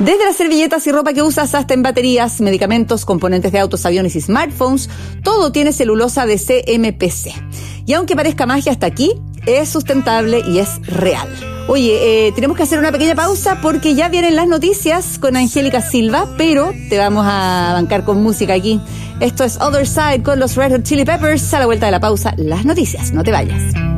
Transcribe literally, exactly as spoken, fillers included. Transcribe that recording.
Desde las servilletas y ropa que usas hasta en baterías, medicamentos, componentes de autos, aviones y smartphones, todo tiene celulosa de C M P C. Y aunque parezca magia hasta aquí, es sustentable y es real. Oye, eh, tenemos que hacer una pequeña pausa porque ya vienen las noticias con Angélica Silva, pero te vamos a bancar con música aquí. Esto es Other Side con los Red Hot Chili Peppers. A la vuelta de la pausa, las noticias. No te vayas.